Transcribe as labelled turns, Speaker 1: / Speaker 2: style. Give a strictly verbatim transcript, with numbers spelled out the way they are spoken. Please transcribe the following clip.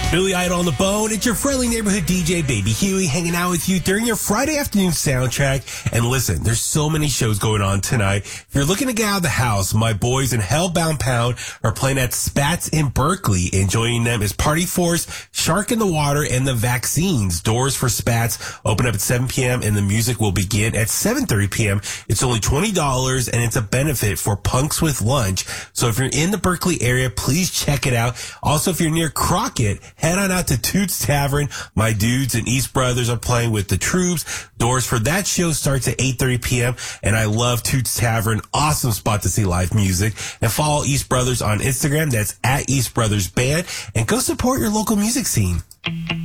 Speaker 1: Billy Idol on the bone. It's your friendly neighborhood D J, Baby Huey, hanging out with you during your Friday afternoon soundtrack. And listen, there's so many shows going on tonight. If you're looking to get out of the house, my boys in Hellbound Pound are playing at Spats in Berkeley. And joining them is Party Force, Shark in the Water, and the Vaccines. Doors for Spats open up at seven p.m. and the music will begin at seven thirty p.m. It's only twenty dollars and it's a benefit for Punks with Lunch. So if you're in the Berkeley area, please check it out. Also, if you're near Crockett, head on out to Toots Tavern. My dudes and East Brothers are playing with the Troops. Doors for that show starts at eight thirty p.m. And I love Toots Tavern. Awesome spot to see live music. And follow East Brothers on Instagram. That's at East Brothers Band. And go support your local music scene.